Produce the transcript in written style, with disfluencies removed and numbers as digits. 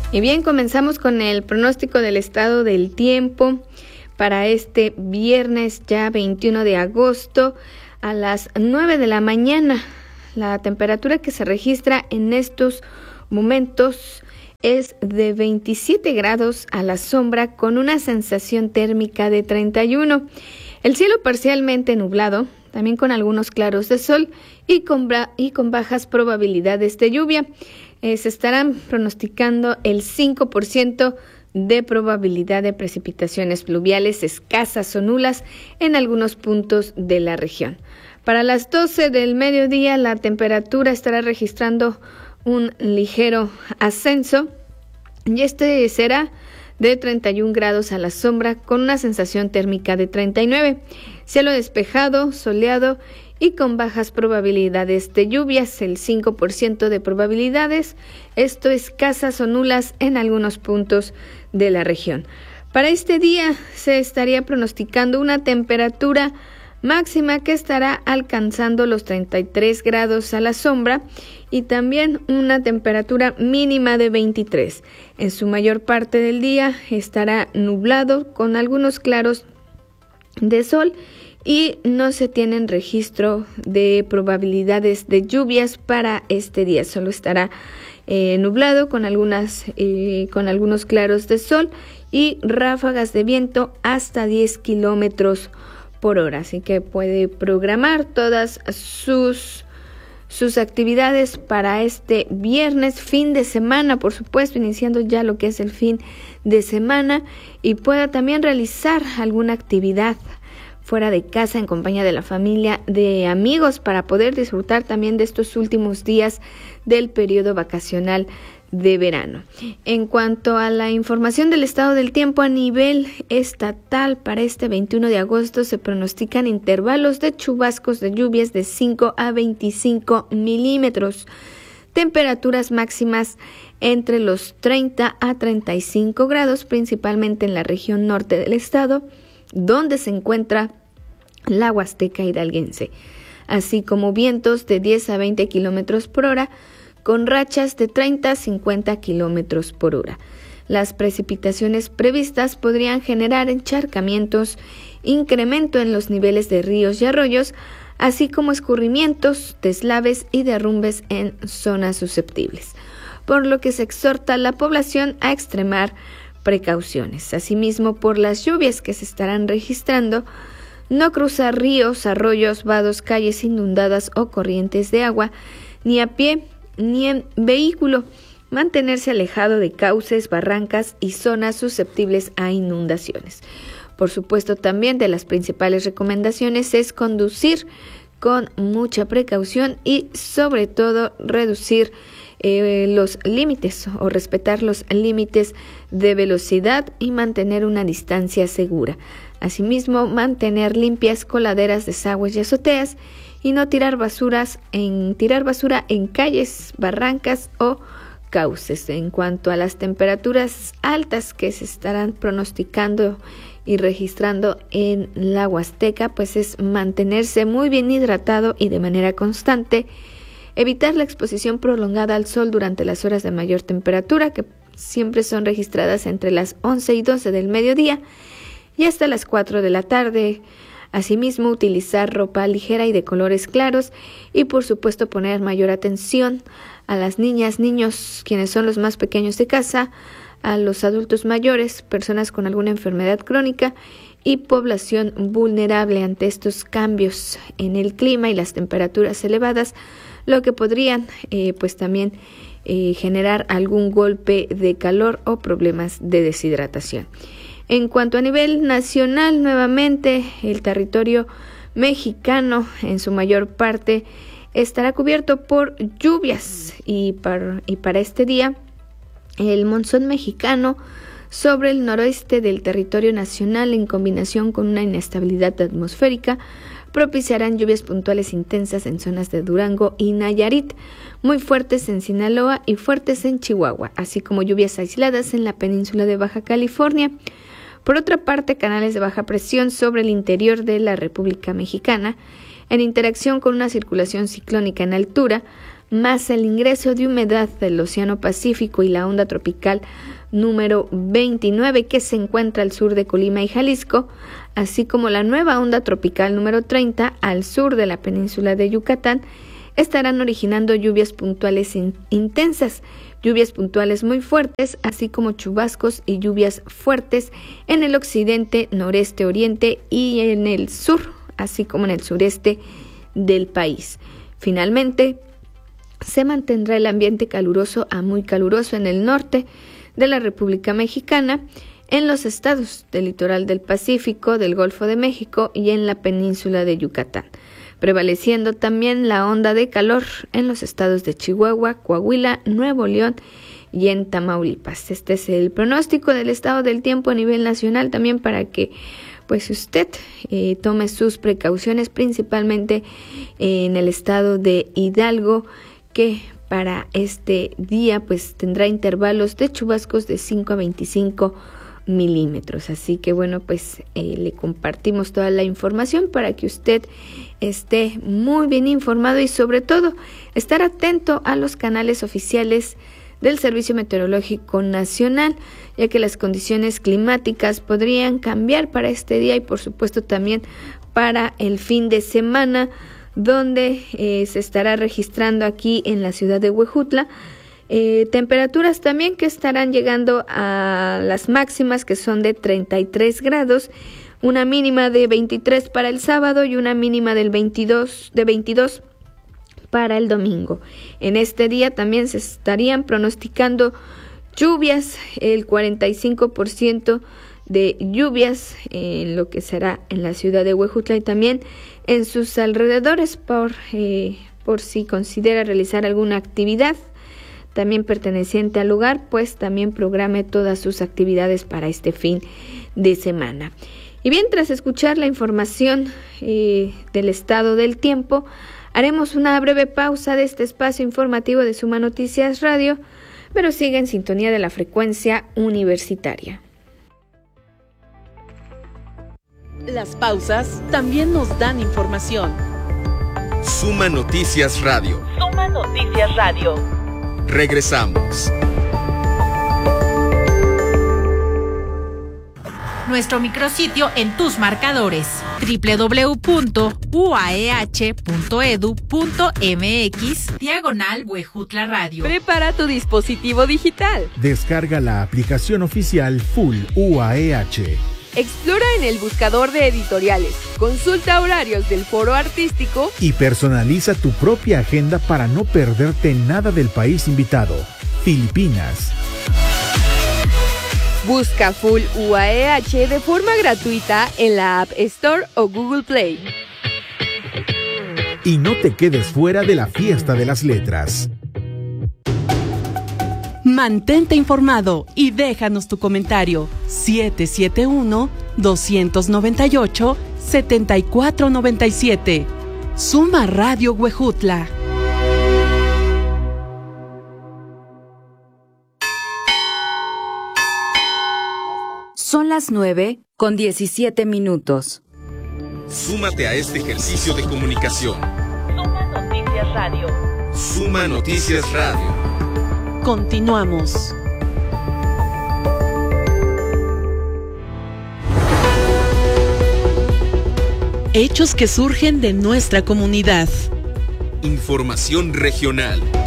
Y bien, comenzamos con el pronóstico del estado del tiempo para este viernes ya 21 de agosto a las 9 de la mañana. La temperatura que se registra en estos momentos es de 27 grados a la sombra con una sensación térmica de 31. El cielo parcialmente nublado, también con algunos claros de sol y con bajas probabilidades de lluvia. Se estarán pronosticando el 5% de probabilidad de precipitaciones pluviales escasas o nulas en algunos puntos de la región. Para las 12 del mediodía, la temperatura estará registrando un ligero ascenso y este será de 31 grados a la sombra con una sensación térmica de 39. Cielo despejado, soleado y con bajas probabilidades de lluvias, el 5% de probabilidades, esto escasas o nulas en algunos puntos de la región. Para este día se estaría pronosticando una temperatura máxima que estará alcanzando los 33 grados a la sombra y también una temperatura mínima de 23. En su mayor parte del día estará nublado con algunos claros de sol y no se tienen registro de probabilidades de lluvias para este día. Solo estará nublado con algunos claros de sol y ráfagas de viento hasta 10 kilómetros por hora. Así que puede programar todas sus actividades para este viernes, fin de semana, por supuesto, iniciando ya lo que es el fin de semana, y pueda también realizar alguna actividad fuera de casa en compañía de la familia, de amigos, para poder disfrutar también de estos últimos días del periodo vacacional de verano. En cuanto a la información del estado del tiempo a nivel estatal, para este 21 de agosto se pronostican intervalos de chubascos de lluvias de 5 a 25 milímetros, temperaturas máximas entre los 30 a 35 grados, principalmente en la región norte del estado, donde se encuentra la Huasteca hidalguense, así como vientos de 10 a 20 kilómetros por hora, con rachas de 30 a 50 kilómetros por hora. Las precipitaciones previstas podrían generar encharcamientos, incremento en los niveles de ríos y arroyos, así como escurrimientos, deslaves y derrumbes en zonas susceptibles, por lo que se exhorta a la población a extremar precauciones. Asimismo, por las lluvias que se estarán registrando, no cruzar ríos, arroyos, vados, calles inundadas o corrientes de agua, ni a pie ni en vehículo, mantenerse alejado de cauces, barrancas y zonas susceptibles a inundaciones. Por supuesto, también de las principales recomendaciones es conducir con mucha precaución y sobre todo reducir los límites o respetar los límites de velocidad y mantener una distancia segura. Asimismo, mantener limpias coladeras, desagües y azoteas y no tirar basura en calles, barrancas o cauces. En cuanto a las temperaturas altas que se estarán pronosticando y registrando en la Huasteca, pues es mantenerse muy bien hidratado y de manera constante, evitar la exposición prolongada al sol durante las horas de mayor temperatura, que siempre son registradas entre las 11 y 12 del mediodía y hasta las 4 de la tarde. Asimismo, utilizar ropa ligera y de colores claros y, por supuesto, poner mayor atención a las niñas, niños, quienes son los más pequeños de casa, a los adultos mayores, personas con alguna enfermedad crónica y población vulnerable ante estos cambios en el clima y las temperaturas elevadas, lo que podrían también generar algún golpe de calor o problemas de deshidratación. En cuanto a nivel nacional, nuevamente el territorio mexicano en su mayor parte estará cubierto por lluvias y para este día el monzón mexicano sobre el noroeste del territorio nacional, en combinación con una inestabilidad atmosférica, propiciarán lluvias puntuales intensas en zonas de Durango y Nayarit, muy fuertes en Sinaloa y fuertes en Chihuahua, así como lluvias aisladas en la península de Baja California. Por otra parte, canales de baja presión sobre el interior de la República Mexicana, en interacción con una circulación ciclónica en altura, más el ingreso de humedad del Océano Pacífico y la onda tropical número 29 que se encuentra al sur de Colima y Jalisco, así como la nueva onda tropical número 30 al sur de la península de Yucatán, estarán originando lluvias puntuales intensas, lluvias puntuales muy fuertes, así como chubascos y lluvias fuertes en el occidente, noreste, oriente y en el sur, así como en el sureste del país. Finalmente, se mantendrá el ambiente caluroso a muy caluroso en el norte de la República Mexicana, en los estados del litoral del Pacífico, del Golfo de México y en la península de Yucatán, prevaleciendo también la onda de calor en los estados de Chihuahua, Coahuila, Nuevo León y en Tamaulipas. Este es el pronóstico del estado del tiempo a nivel nacional, también para que pues usted tome sus precauciones, principalmente en el estado de Hidalgo, que para este día pues tendrá intervalos de chubascos de 5 a 25 milímetros. Así que bueno, pues le compartimos toda la información para que usted esté muy bien informado y sobre todo estar atento a los canales oficiales del Servicio Meteorológico Nacional, ya que las condiciones climáticas podrían cambiar para este día y por supuesto también para el fin de semana, donde se estará registrando aquí en la ciudad de Huejutla temperaturas también que estarán llegando a las máximas, que son de 33 grados, una mínima de 23 para el sábado y una mínima de 22 para el domingo. En este día también se estarían pronosticando lluvias, el 45% de lluvias en lo que será en la ciudad de Huejutla y también en sus alrededores, por si considera realizar alguna actividad también perteneciente al lugar, pues también programe todas sus actividades para este fin de semana. Y bien, tras escuchar la información del estado del tiempo, haremos una breve pausa de este espacio informativo de Suma Noticias Radio, pero sigue en sintonía de la frecuencia universitaria. Las pausas también nos dan información. Suma Noticias Radio. Suma Noticias Radio. Regresamos. Nuestro micrositio en tus marcadores: www.uaeh.edu.mx/Huejutla Radio. Prepara tu dispositivo digital. Descarga la aplicación oficial Full UAEH. Explora en el buscador de editoriales, consulta horarios del foro artístico y personaliza tu propia agenda para no perderte nada del país invitado, Filipinas. Busca Full UAEH de forma gratuita en la App Store o Google Play. Y no te quedes fuera de la fiesta de las letras. Mantente informado y déjanos tu comentario. 771-298-7497. Suma Radio Huejutla. Son las 9:17. Súmate a este ejercicio de comunicación. Suma Noticias Radio. Suma Noticias Radio. Continuamos. Hechos que surgen de nuestra comunidad. Información regional.